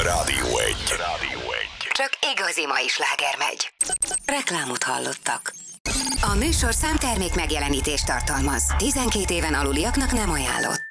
Rádió 1. Csak igazi mai sláger megy. Reklámot hallottak. A műsor számtermék megjelenítést tartalmaz. 12 éven aluliaknak nem ajánlott.